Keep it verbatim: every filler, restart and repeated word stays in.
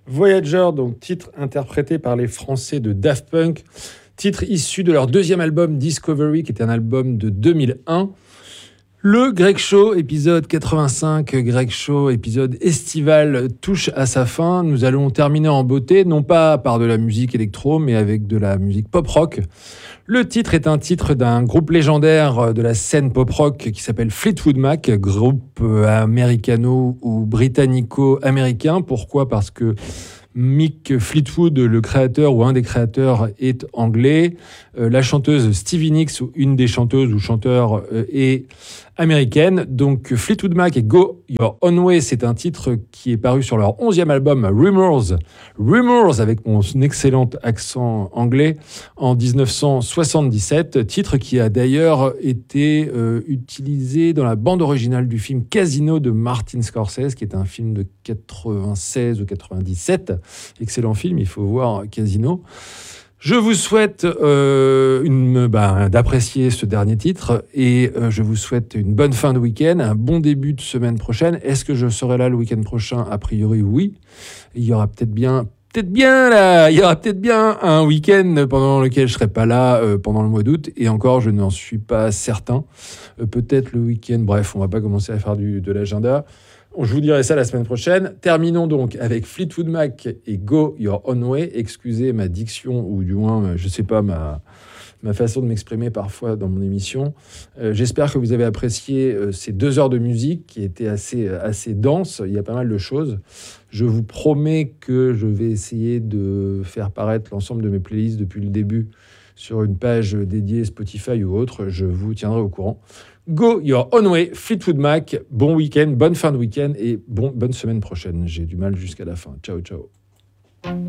Voyager, donc titre interprété par les Français de Daft Punk, titre issu de leur deuxième album Discovery, qui était un album de deux mille un. Le Greg Show, épisode quatre-vingt-cinq, Greg Show, épisode estival, touche à sa fin. Nous allons terminer en beauté, non pas par de la musique électro, mais avec de la musique pop-rock. Le titre est un titre d'un groupe légendaire de la scène pop-rock qui s'appelle Fleetwood Mac, groupe américano- ou britannico-américain. Pourquoi ? Parce que Mick Fleetwood, le créateur ou un des créateurs, est anglais. Euh, la chanteuse Stevie Nicks, ou une des chanteuses ou chanteurs, euh, est américaine. Donc Fleetwood Mac et Go Your Own Way, c'est un titre qui est paru sur leur onzième album Rumours. Rumours, avec mon excellent accent anglais, en dix-neuf cent soixante-dix-sept. Titre qui a d'ailleurs été euh, utilisé dans la bande originale du film Casino de Martin Scorsese, qui est un film de quatre-vingt-seize ou quatre-vingt-dix-sept. Excellent film, il faut voir Casino. Je vous souhaite euh, une, bah, d'apprécier ce dernier titre et euh, je vous souhaite une bonne fin de week-end, un bon début de semaine prochaine. Est-ce que je serai là le week-end prochain ? A priori, oui. Il y aura peut-être bien, peut-être bien là, il y aura peut-être bien un week-end pendant lequel je serai pas là euh, pendant le mois d'août. Et encore, je n'en suis pas certain. Euh, peut-être le week-end. Bref, on va pas commencer à faire du, de l'agenda. Je vous dirai ça la semaine prochaine. Terminons donc avec Fleetwood Mac et Go Your Own Way. Excusez ma diction, ou du moins, je sais pas, ma, ma façon de m'exprimer parfois dans mon émission. Euh, j'espère que vous avez apprécié euh, ces deux heures de musique qui étaient assez, assez denses. Il y a pas mal de choses. Je vous promets que je vais essayer de faire paraître l'ensemble de mes playlists depuis le début sur une page dédiée Spotify ou autre. Je vous tiendrai au courant. Go Your Own Way, Fleetwood Mac. Bon week-end, bonne fin de week-end et bon, bonne semaine prochaine. J'ai du mal jusqu'à la fin. Ciao, ciao.